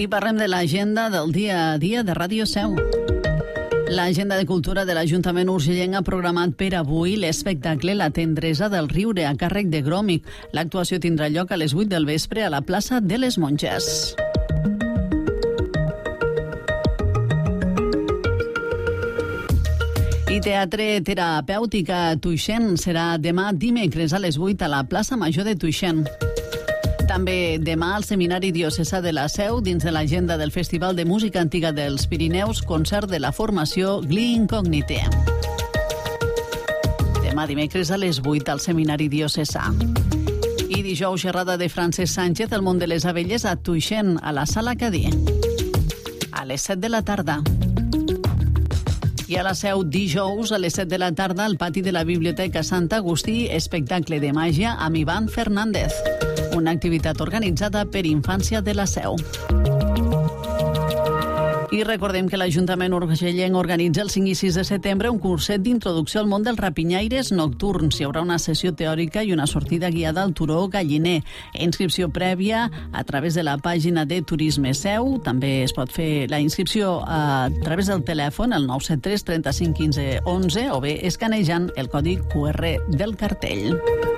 I parlem de l'agenda del dia a dia de Ràdio Seu. L'agenda de cultura de l'Ajuntament urgellenc ha programat per avui l'espectacle La tendresa del riure a càrrec de Gròmic. L'actuació tindrà lloc a les 8 del vespre a la plaça de les Monges. I teatre terapèutic a Tuixén serà demà dimecres a les 8 a la plaça Major de Tuixén. També demà al Seminari Diocesà de la Seu, dins de l'agenda del Festival de Música Antiga dels Pirineus, concert de la formació Gli Incognite. Demà dimecres a les 8 al Seminari Diocesà. I dijous xerrada de Francesc Sánchez al món de les abelles a Tuixén, a la Sala Cadí. A les 7 de la tarda. I a la Seu, dijous, a les 7 de la tarda, al pati de la Biblioteca Sant Agustí, espectacle de màgia amb Ivan Fernández. Una activitat organitzada per Infància de la Seu. I recordem que l'Ajuntament urgellenc organitza el 5 i 6 de setembre un curset d'introducció al món dels rapinyaires nocturns. Hi haurà una sessió teòrica i una sortida guiada al turó galliner. Inscripció prèvia a través de la pàgina de Turisme Seu. També es pot fer la inscripció a través del telèfon, el 973 35 15 11, o bé escanejant el codi QR del cartell.